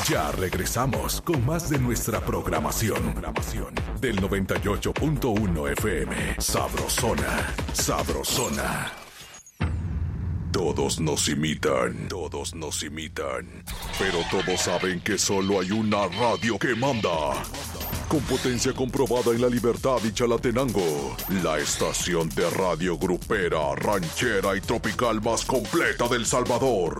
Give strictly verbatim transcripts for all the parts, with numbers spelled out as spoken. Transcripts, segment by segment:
Ya regresamos con más de nuestra programación. Del noventa y ocho punto uno F M. Sabrosona. Sabrosona. Todos nos imitan, todos nos imitan. Pero todos saben que solo hay una radio que manda. Con potencia comprobada en La Libertad y Chalatenango. La estación de radio grupera, ranchera y tropical más completa del Salvador.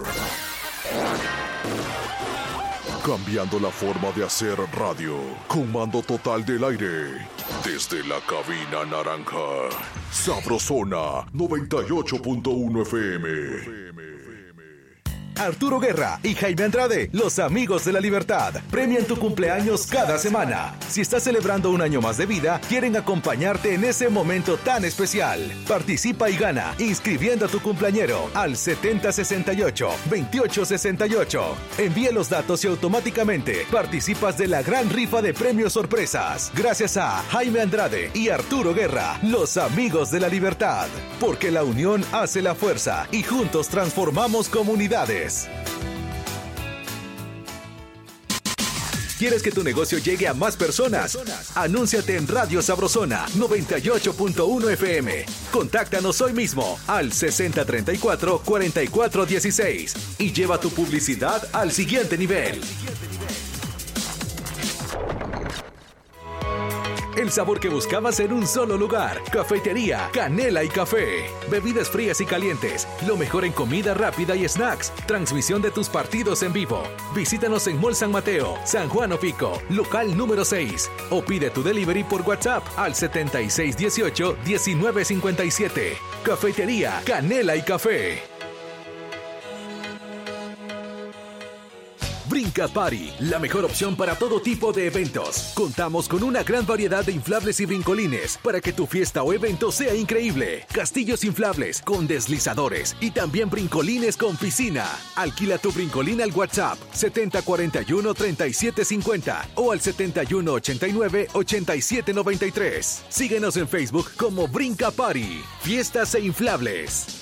Cambiando la forma de hacer radio. Con mando total del aire. Desde la cabina naranja. Sabrosona noventa y ocho punto uno F M. Arturo Guerra y Jaime Andrade, los amigos de la libertad, premian tu cumpleaños cada semana. Si estás celebrando un año más de vida, quieren acompañarte en ese momento tan especial. Participa y gana inscribiendo a tu cumpleañero al setenta sesenta y ocho veintiocho sesenta y ocho. Envía los datos y automáticamente participas de la gran rifa de premios sorpresas. Gracias a Jaime Andrade y Arturo Guerra, los amigos de la libertad. Porque la unión hace la fuerza y juntos transformamos comunidades. ¿Quieres que tu negocio llegue a más personas? Anúnciate en Radio Sabrosona noventa y ocho punto uno F M. Contáctanos hoy mismo al sesenta treinta y cuatro cuarenta y cuatro dieciséis y lleva tu publicidad al siguiente nivel. El sabor que buscabas en un solo lugar. Cafetería Canela y Café. Bebidas frías y calientes. Lo mejor en comida rápida y snacks. Transmisión de tus partidos en vivo. Visítanos en Mall San Mateo, San Juan Opico, local número seis. O pide tu delivery por WhatsApp al setenta y seis dieciocho diecinueve cincuenta y siete. Cafetería Canela y Café. Brinca Party, la mejor opción para todo tipo de eventos. Contamos con una gran variedad de inflables y brincolines para que tu fiesta o evento sea increíble. Castillos inflables con deslizadores y también brincolines con piscina. Alquila tu brincolín al WhatsApp setenta cuarenta y uno treinta y siete cincuenta o al setenta y uno ochenta y nueve ochenta y siete noventa y tres. Síguenos en Facebook como Brinca Party, fiestas e inflables.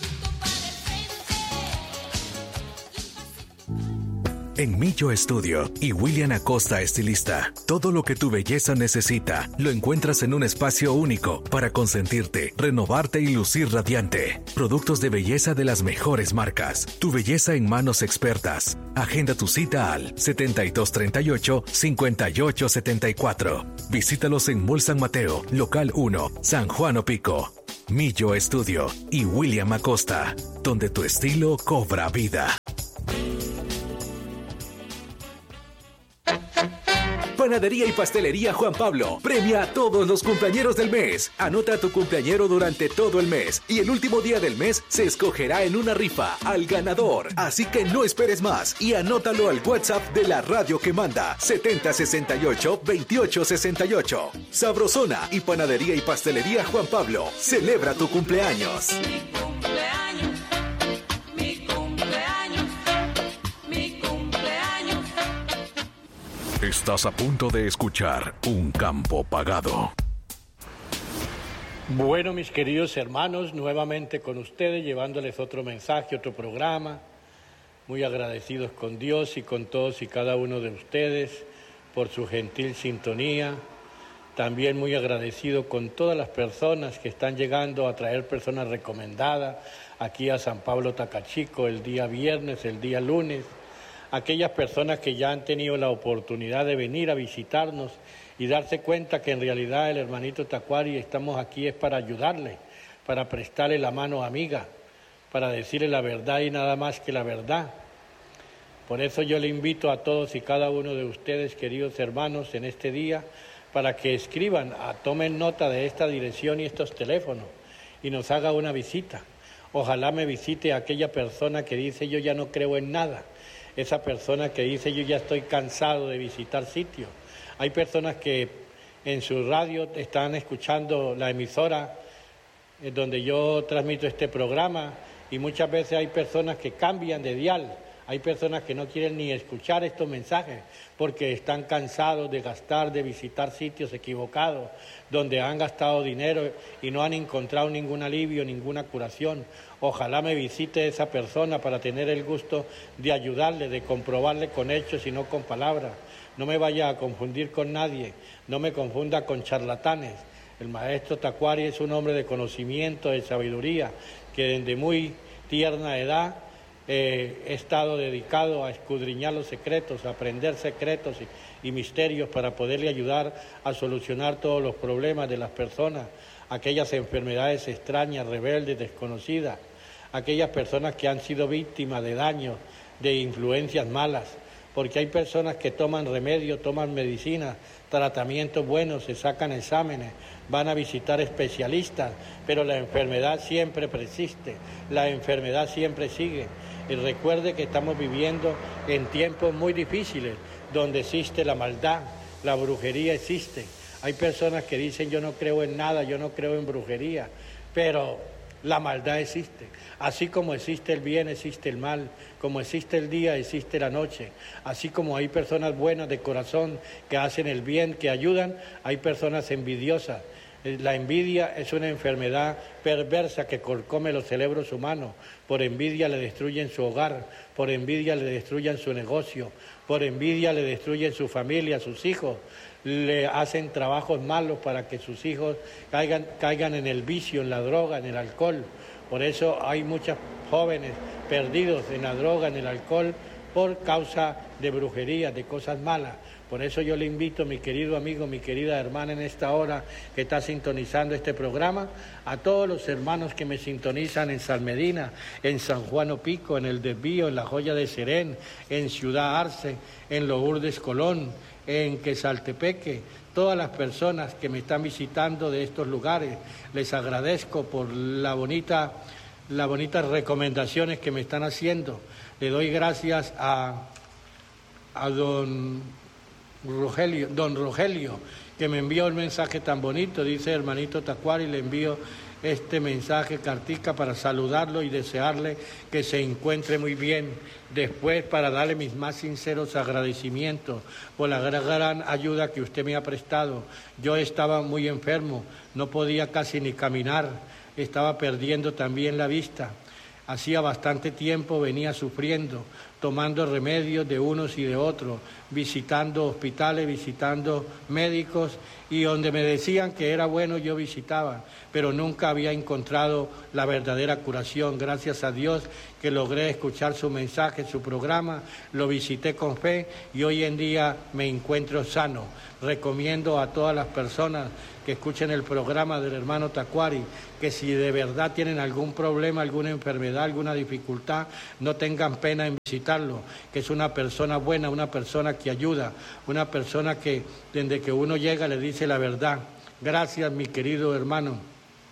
En Millo Estudio y William Acosta Estilista, todo lo que tu belleza necesita lo encuentras en un espacio único para consentirte, renovarte y lucir radiante. Productos de belleza de las mejores marcas. Tu belleza en manos expertas. Agenda tu cita al setenta y dos treinta y ocho cincuenta y ocho setenta y cuatro. Visítalos en Mall San Mateo, local uno, San Juan Opico. Millo Estudio y William Acosta, donde tu estilo cobra vida. Panadería y Pastelería Juan Pablo premia a todos los cumpleañeros del mes. Anota a tu cumpleañero durante todo el mes y el último día del mes se escogerá en una rifa al ganador. Así que no esperes más y anótalo al WhatsApp de la radio que manda setenta sesenta y ocho veintiocho sesenta y ocho. Sabrosona y Panadería y Pastelería Juan Pablo. Celebra tu cumpleaños. Estás a punto de escuchar Un Campo Pagado. Bueno, mis queridos hermanos, nuevamente con ustedes, llevándoles otro mensaje, otro programa. Muy agradecidos con Dios y con todos y cada uno de ustedes por su gentil sintonía. También muy agradecido con todas las personas que están llegando a traer personas recomendadas aquí a San Pablo Tacachico el día viernes, el día lunes. Aquellas personas que ya han tenido la oportunidad de venir a visitarnos y darse cuenta que en realidad el hermanito Tacuari estamos aquí es para ayudarle, para prestarle la mano amiga, para decirle la verdad y nada más que la verdad. Por eso yo le invito a todos y cada uno de ustedes, queridos hermanos, en este día, para que escriban, a, tomen nota de esta dirección y estos teléfonos y nos haga una visita. Ojalá me visite aquella persona que dice yo ya no creo en nada. Esa persona que dice yo ya estoy cansado de visitar sitios. Hay personas que en su radio están escuchando la emisora donde yo transmito este programa y muchas veces hay personas que cambian de dial Hay personas que no quieren ni escuchar estos mensajes porque están cansados de gastar, de visitar sitios equivocados, donde han gastado dinero y no han encontrado ningún alivio, ninguna curación. Ojalá me visite esa persona para tener el gusto de ayudarle, de comprobarle con hechos y no con palabras. No me vaya a confundir con nadie, no me confunda con charlatanes. El maestro Tacuary es un hombre de conocimiento, de sabiduría, que desde muy tierna edad eh, he estado dedicado a escudriñar los secretos, a aprender secretos y, y misterios para poderle ayudar a solucionar todos los problemas de las personas, aquellas enfermedades extrañas, rebeldes, desconocidas, aquellas personas que han sido víctimas de daños, de influencias malas, porque hay personas que toman remedio, toman medicinas, tratamientos buenos, se sacan exámenes, van a visitar especialistas, pero la enfermedad siempre persiste, la enfermedad siempre sigue. Y recuerde que estamos viviendo en tiempos muy difíciles, donde existe la maldad, la brujería existe. Hay personas que dicen yo no creo en nada, yo no creo en brujería, pero la maldad existe. Así como existe el bien, existe el mal. Como existe el día, existe la noche. Así como hay personas buenas de corazón que hacen el bien, que ayudan, hay personas envidiosas. La envidia es una enfermedad perversa que corcome los cerebros humanos. Por envidia le destruyen su hogar, por envidia le destruyen su negocio, por envidia le destruyen su familia, sus hijos. Le hacen trabajos malos para que sus hijos caigan, caigan en el vicio, en la droga, en el alcohol. Por eso hay muchos jóvenes perdidos en la droga, en el alcohol, por causa de brujería, de cosas malas. Por eso yo le invito, mi querido amigo, mi querida hermana, en esta hora que está sintonizando este programa, a todos los hermanos que me sintonizan en San Medina, en San Juan Opico, en El Desvío, en La Joya de Serén, en Ciudad Arce, en Lourdes Colón, en Quesaltepeque, todas las personas que me están visitando de estos lugares, les agradezco por la bonita, las bonitas recomendaciones que me están haciendo. Le doy gracias a, a don Rogelio, don Rogelio, que me envió el mensaje tan bonito, dice hermanito Tacuary, le envío este mensaje, cartica, para saludarlo y desearle que se encuentre muy bien. Después, para darle mis más sinceros agradecimientos por la gran, gran ayuda que usted me ha prestado. Yo estaba muy enfermo, no podía casi ni caminar, estaba perdiendo también la vista. Hacía bastante tiempo venía sufriendo, tomando remedios de unos y de otros, visitando hospitales, visitando médicos, y donde me decían que era bueno yo visitaba, pero nunca había encontrado la verdadera curación. Gracias a Dios que logré escuchar su mensaje, su programa, lo visité con fe y hoy en día me encuentro sano. Recomiendo a todas las personas que escuchen el programa del hermano Tacuary, que si de verdad tienen algún problema, alguna enfermedad, alguna dificultad, no tengan pena en visitarlo, que es una persona buena, una persona que ayuda, una persona que desde que uno llega le dice la verdad. Gracias, mi querido hermano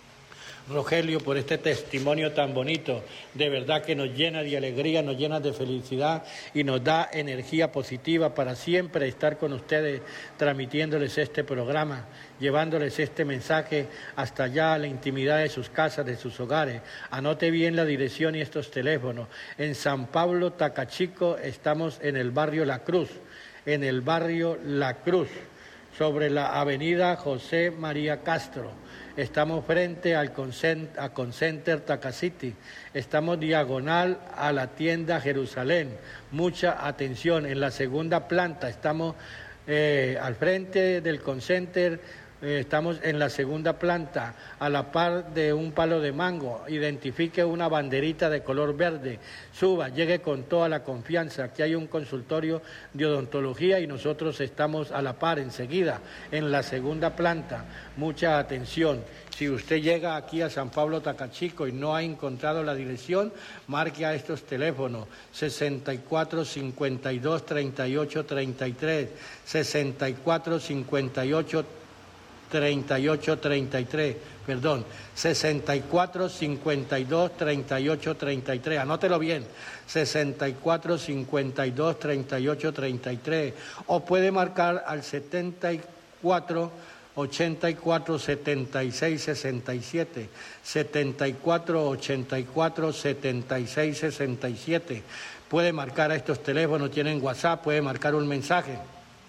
Rogelio, por este testimonio tan bonito, de verdad que nos llena de alegría, nos llena de felicidad y nos da energía positiva para siempre estar con ustedes, transmitiéndoles este programa, llevándoles este mensaje hasta allá a la intimidad de sus casas, de sus hogares. Anote bien la dirección y estos teléfonos. En San Pablo, Tacachico, estamos en el barrio La Cruz, en el barrio La Cruz, sobre la avenida José María Castro. Estamos frente al Concent- a Concenter Tacacity, estamos diagonal a la tienda Jerusalén. Mucha atención, en la segunda planta, estamos eh, al frente del Concenter, eh, estamos en la segunda planta, a la par de un palo de mango. Identifique una banderita de color verde, suba, llegue con toda la confianza. Aquí hay un consultorio de odontología y nosotros estamos a la par enseguida, en la segunda planta. Mucha atención. Si usted llega aquí a San Pablo Tacachico y no ha encontrado la dirección, marque a estos teléfonos: sesenta y cuatro, cincuenta y dos, treinta y ocho, treinta y tres, sesenta y cuatro, cincuenta y ocho, treinta y ocho, treinta y tres, perdón, sesenta y cuatro, cincuenta y dos, treinta y ocho, treinta y tres, anótelo bien, sesenta y cuatro, cincuenta y dos, treinta y ocho, treinta y tres, o puede marcar al setenta y cuatro, ochenta y cuatro, setenta y seis, sesenta y siete, setenta y cuatro, ochenta y cuatro, setenta y seis, sesenta y siete. puede marcar a estos teléfonos, tienen WhatsApp, puede marcar un mensaje.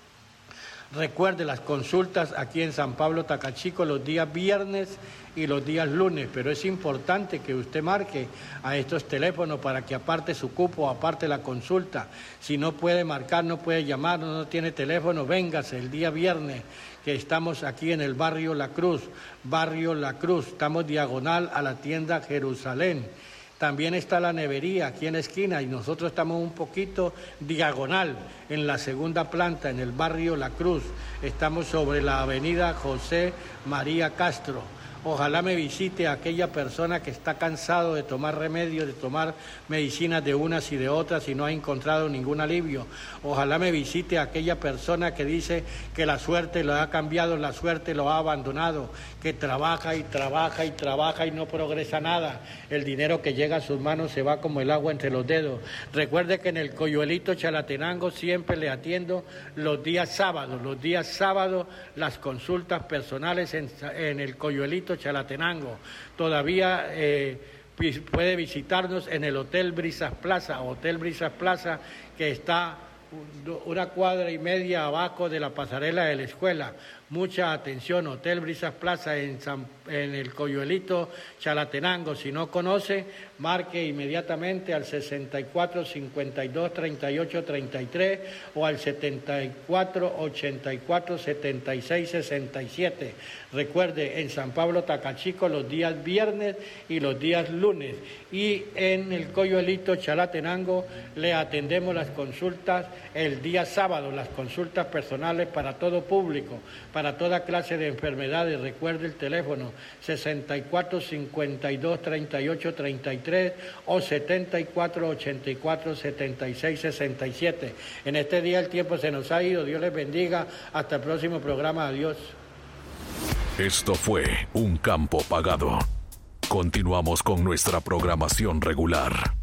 Recuerde las consultas aquí en San Pablo Tacachico los días viernes y los días lunes, pero es importante que usted marque a estos teléfonos para que aparte su cupo, aparte la consulta. Si no puede marcar, no puede llamar, no tiene teléfono, véngase el día viernes, que estamos aquí en el barrio La Cruz, barrio La Cruz, estamos diagonal a la tienda Jerusalén. También está la nevería aquí en la esquina y nosotros estamos un poquito diagonal en la segunda planta, en el barrio La Cruz. Estamos sobre la avenida José María Castro. Ojalá me visite aquella persona que está cansado de tomar remedios, de tomar medicinas de unas y de otras y no ha encontrado ningún alivio. Ojalá me visite aquella persona que dice que la suerte lo ha cambiado, la suerte lo ha abandonado, que trabaja y trabaja y trabaja y no progresa nada. El dinero que llega a sus manos se va como el agua entre los dedos. Recuerde que en el Coyuelito Chalatenango siempre le atiendo los días sábados. Los días sábados las consultas personales en, en el Coyuelito Chalatenango. Todavía eh, puede visitarnos en el Hotel Brisas Plaza, Hotel Brisas Plaza, que está una cuadra y media abajo de la pasarela de la escuela. Mucha atención, Hotel Brisas Plaza en, San, en el Coyuelito Chalatenango. Si no conoce, marque inmediatamente al sesenta y cuatro cincuenta y dos treinta y ocho treinta y tres o al setenta y cuatro ochenta y cuatro setenta y seis sesenta y siete. Recuerde, en San Pablo Tacachico los días viernes y los días lunes. Y en el Coyuelito Chalatenango le atendemos las consultas el día sábado, las consultas personales para todo público, para toda clase de enfermedades. Recuerde el teléfono sesenta y cuatro cincuenta y dos treinta y ocho treinta y tres o setenta y cuatro ochenta y cuatro setenta y seis sesenta y siete. En este día el tiempo se nos ha ido. Dios les bendiga. Hasta el próximo programa. Adiós. Esto fue Un Campo Pagado. Continuamos con nuestra programación regular.